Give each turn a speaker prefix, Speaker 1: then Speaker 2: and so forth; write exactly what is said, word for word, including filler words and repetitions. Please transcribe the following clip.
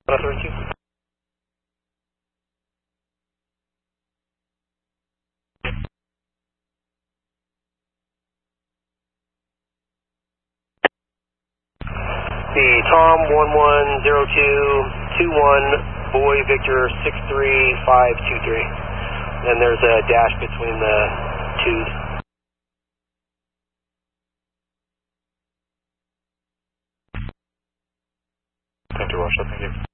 Speaker 1: thirty-two. The Tom one one zero two two one, Boy Victor six three five two three. And there's a dash between the twos.
Speaker 2: Thank you, Russia. Thank you.